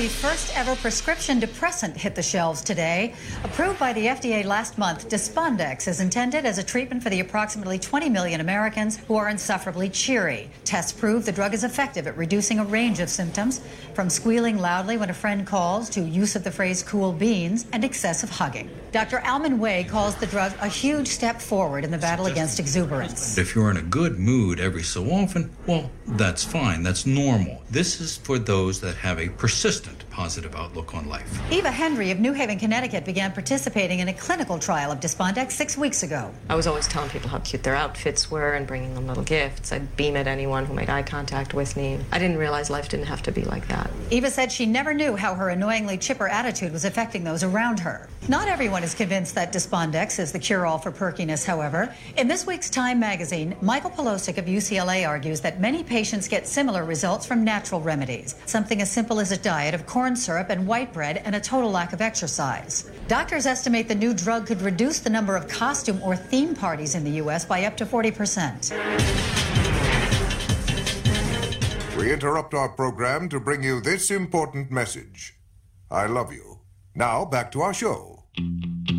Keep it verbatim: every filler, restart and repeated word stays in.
The first ever prescription depressant hit the shelves today. Approved by the F D A last month, Despondex is intended as a treatment for the approximately twenty million Americans who are insufferably cheery. Tests prove the drug is effective at reducing a range of symptoms, from squealing loudly when a friend calls to use of the phrase cool beans and excessive hugging. Doctor Alman Way calls the drug a huge step forward in the battle against exuberance. If you're in a good mood every so often, well, that's fine. That's normal. This is for those that have a persistent positive outlook on life. Eva Henry of New Haven, Connecticut began participating in a clinical trial of Despondex six weeks ago. I was always telling people how cute their outfits were and bringing them little gifts. I'd beam at anyone who made eye contact with me. I didn't realize life didn't have to be like that. Eva said she never knew how her annoyingly chipper attitude was affecting those around her. Not everyone is convinced that Despondex is the cure-all for perkiness, however. In this week's Time magazine, Michael Polosik of U C L A argues that many patients get similar results from natural remedies, something as simple as a diet of corn syrup and white bread and a total lack of exercise. Doctors estimate the new drug could reduce the number of costume or theme parties in the U S by up to forty percent. We interrupt our program to bring you this important message. I love you. Now, back to our show.